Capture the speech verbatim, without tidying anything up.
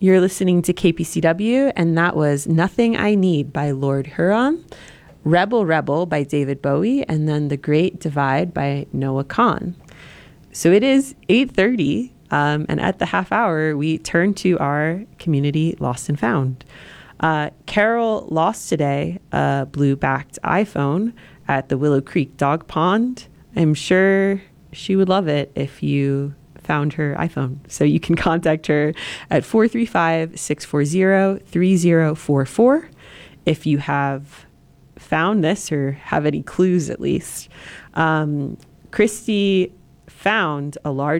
You're listening to K P C W, and that was Nothing I Need by Lord Huron, Rebel Rebel by David Bowie, and then The Great Divide by Noah Kahan. So it is eight thirty, um, and at the half hour, we turn to our community Lost and Found. Uh, Carol lost today a blue-backed iPhone at the Willow Creek Dog Pond. I'm sure she would love it if you found her iPhone. So you can contact her at four three five, six four zero, three zero four four if you have found this or have any clues at least. Um, Christy found a large